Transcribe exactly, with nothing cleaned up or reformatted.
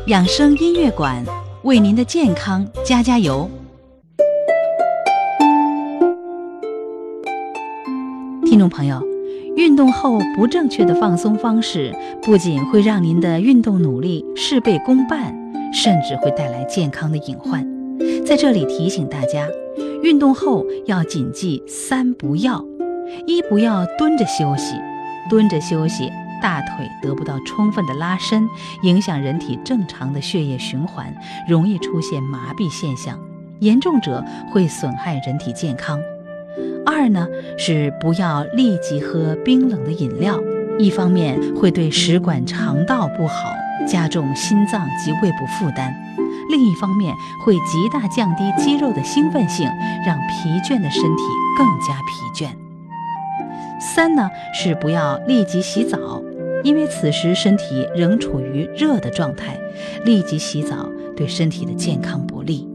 养生音乐馆为您的健康加加油。听众朋友，运动后不正确的放松方式，不仅会让您的运动努力事倍功半，甚至会带来健康的隐患。在这里提醒大家，运动后要谨记三不要：一不要蹲着休息，蹲着休息大腿得不到充分的拉伸，影响人体正常的血液循环，容易出现麻痹现象，严重者会损害人体健康。二呢，是不要立即喝冰冷的饮料，一方面会对食管肠道不好，加重心脏及胃部负担，另一方面会极大降低肌肉的兴奋性，让疲倦的身体更加疲倦。三呢，是不要立即洗澡，因为此时身体仍处于热的状态，立即洗澡对身体的健康不利。